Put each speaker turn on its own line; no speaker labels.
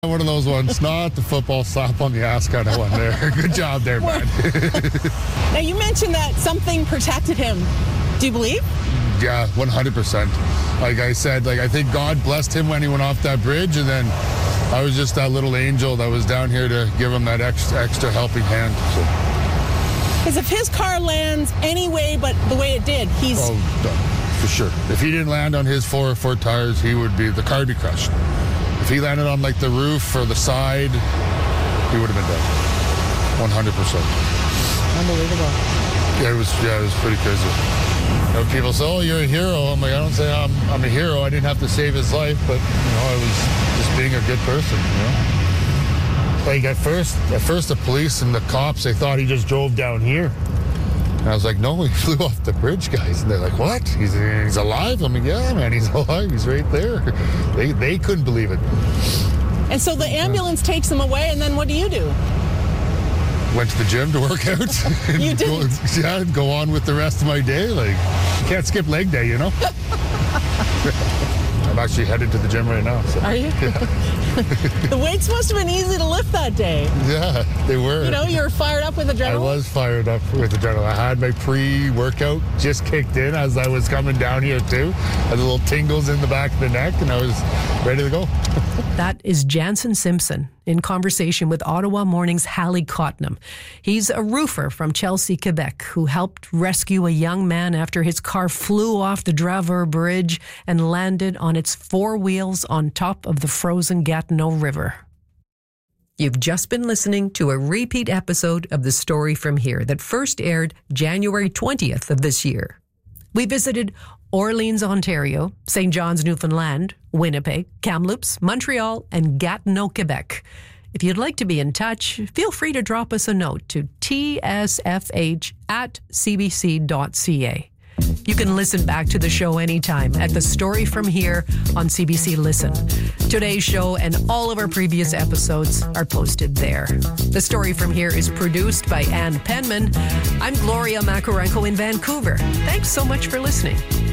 One of those ones, not the football slap on the ass kind of one there. Good job there, man.
Now, you mentioned that something protected him. Do you believe?
Yeah, 100%. Like I said, I think God blessed him when he went off that bridge, and then I was just that little angel that was down here to give him that extra helping hand.
Because if his car lands anyway but the way it did, he's...
Oh, for sure. If he didn't land on his four tires, the car would be crushed. If he landed on the roof or the side, he would have been dead. 100%.
Unbelievable.
Yeah, it was pretty crazy. People say, "Oh, you're a hero." I'm like, I don't say I'm a hero. I didn't have to save his life, but I was just being a good person. At first the police and the cops, they thought he just drove down here. And I was like, no, he flew off the bridge, guys. And they're like, what? He's alive? I'm like, yeah, man, he's alive. He's right there. They couldn't believe it.
And so the ambulance takes him away, and then what do you do?
Went to the gym to work out.
You did?
Go on with the rest of my day. You can't skip leg day, I'm actually headed to the gym right now. So.
Are you?
Yeah.
The weights must have been easy to lift that day.
Yeah, they were.
You were fired up with adrenaline? I
was fired up with adrenaline. I had my pre-workout just kicked in as I was coming down here too. I had little tingles in the back of the neck, and I was ready to go.
That is Jansen Simpson in conversation with Ottawa Morning's Hallie Cotnam. He's a roofer from Chelsea, Quebec, who helped rescue a young man after his car flew off the Draveur Bridge and landed on its four wheels on top of the frozen Gatineau River. You've just been listening to a repeat episode of The Story From Here that first aired January 20th of this year. We visited Orleans, Ontario, St. John's, Newfoundland, Winnipeg, Kamloops, Montreal, and Gatineau, Quebec. If you'd like to be in touch, feel free to drop us a note to tsfh@cbc.ca. You can listen back to the show anytime at The Story From Here on CBC Listen. Today's show and all of our previous episodes are posted there. The Story From Here is produced by Ann Penman. I'm Gloria Makarenko in Vancouver. Thanks so much for listening.